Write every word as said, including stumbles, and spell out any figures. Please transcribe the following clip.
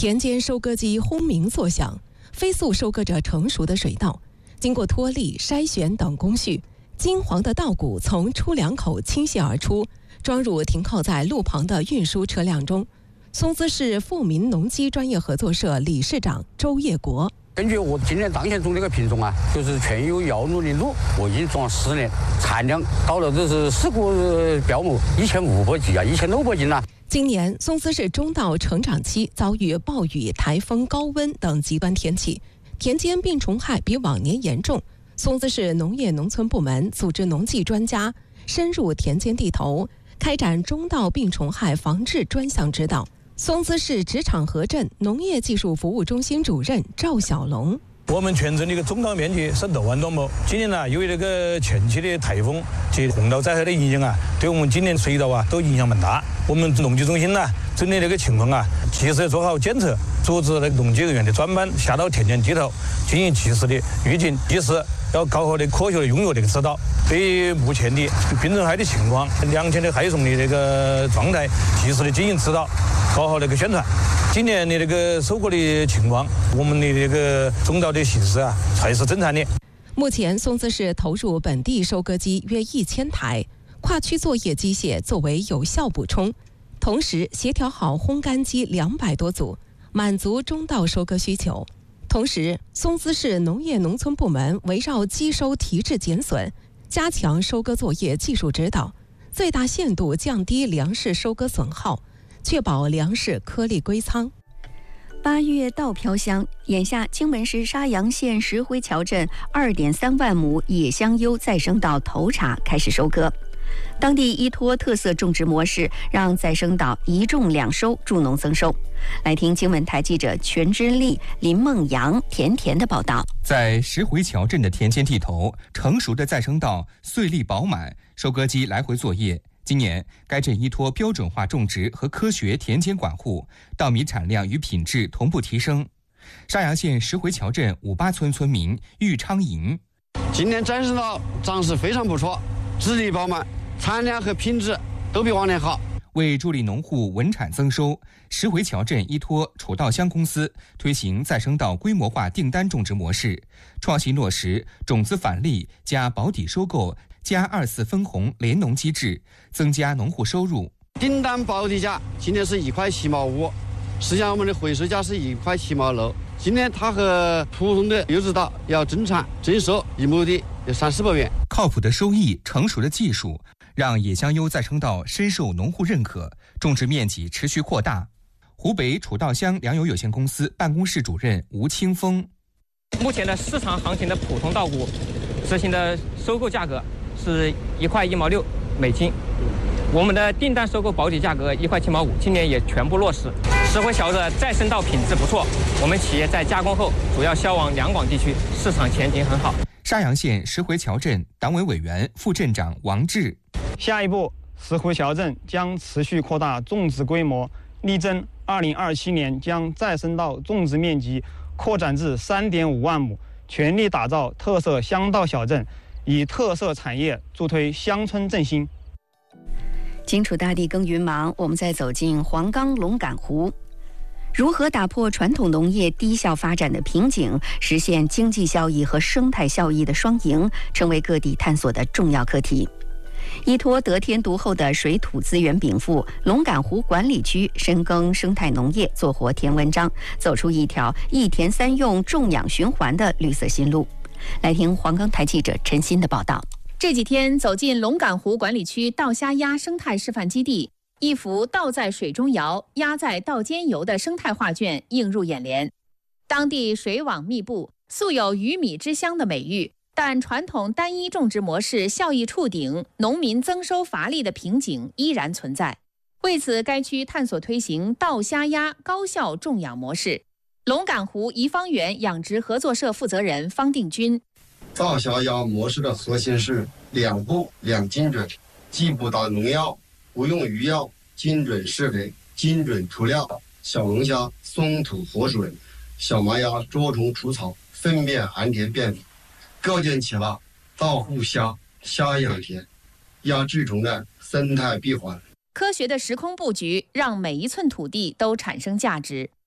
田间收割机轰鸣作响，飞速收割着成熟的水稻。经过脱粒、筛选等工序，金黄的稻谷从出粮口倾泻而出，装入停靠在路旁的运输车辆中。松滋市富民农机专业合作社理事长周业国。 根据我今年当前种这个品种啊，就是全有瑶努的路，我已经种了十年，产量到了这是四谷标亩一千五百斤啊，一千六百斤呐、啊。 今年松滋市中稻成长期遭遇暴雨、台风、高温等极端天气，田间病虫害比往年严重。松滋市农业农村部门组织农技专家深入田间地头，开展中稻病虫害防治专项指导。松滋市职场河镇农业技术服务中心主任赵小龙。 我们全镇的一个中稻面积是六万多亩。今年呢，由于这个前期的台风及洪涝灾害的影响啊，对我们今年水稻啊都影响蛮大。我们农技中心呢，针对这个情况啊，及时做好检测，组织那个农技人员的专班下到田间地头，进行及时的预警，及时要高效的、科学的拥有这个指导。对于目前的病虫害的情况、两千的害虫的这个状态，及时的进行指导，搞好那个宣传。今年的那个收获的情况，我们的这个中稻的形势啊，还是正常的。 目前，松滋市投入本地收割机约一千台，跨区作业机械作为有效补充，同时协调好烘干机两百多组，满足中稻收割需求。同时，松滋市农业农村部门围绕机收提质减损，加强收割作业技术指导，最大限度降低粮食收割损耗，确保粮食颗粒归仓。 八月稻飘香，眼下荆门市沙洋县石灰桥镇二点三万亩野香优再生稻头茬开始收割。当地依托特色种植模式，让再生稻一种两收，助农增收。来听荆门台记者全之力、林梦阳、甜甜的报道。 在石灰桥镇的田间地头，成熟的再生稻穗粒饱满，收割机来回作业。今年，该镇依托标准化种植和科学田间管护，稻米产量与品质同步提升。沙洋县石灰桥镇五八村村民玉昌营： 今年再生稻长势非常不错，质粒饱满，产量和品质都比往年好。 为助力农户稳产增收，石灰桥镇依托楚稻香公司推行再生稻规模化订单种植模式，创新落实种子返利加保底收购加二次分红联农机制，增加农户收入。 订单保底价今年是一块七毛五，实际上我们的回收价是一块七毛六。今年它和普通的优质稻要增产增收，一亩地有三四百元。 靠谱的收益、成熟的技术，让野香优再生稻深受农户认可，种植面积持续扩大。湖北楚稻香粮油有限公司办公室主任吴清峰： 目前的市场行情的普通稻谷执行的收购价格是一块一毛六美金，我们的订单收购保底价格一块七毛五，今年也全部落实。石灰桥的再生稻品质不错，我们企业在加工后主要销往两广地区，市场前景很好。 沙洋县石灰桥镇党委委员、副镇长王志： 下一步，石灰桥镇将持续扩大种植规模，力争二零二七年将再生稻种植面积扩展至三点五万亩，全力打造特色香稻小镇，以特色产业助推乡村振兴。 荆楚大地耕耘忙，我们再走进黄冈龙岗湖。如何打破传统农业低效发展的瓶颈，实现经济效益和生态效益的双赢，成为各地探索的重要课题。依托得天独厚的水土资源禀赋，龙岗湖管理区深耕生态农业，做活田文章，走出一条一田三用、种养循环的绿色新路。来听黄冈台记者陈鑫的报道。 这几天走进龙岗湖管理区稻虾鸭生态示范基地，一幅稻在水中摇，鸭在稻间游的生态画卷映入眼帘。当地水网密布，素有鱼米之乡的美誉，但传统单一种植模式效益触顶，农民增收乏力的瓶颈依然存在。为此，该区探索推行稻虾鸭高效种养模式。龙岗湖怡芳园养殖合作社负责人方定军： 稻虾鸭模式的核心是两步两精准，既不打农药，不用余药，精准施肥，精准涂料。小龙虾松土活水，小麻鸭捉虫除草，粪便含田遍体，构建起了稻户虾、虾养田、鸭治虫的生态闭环。 科学的时空布局让每一寸土地都产生价值。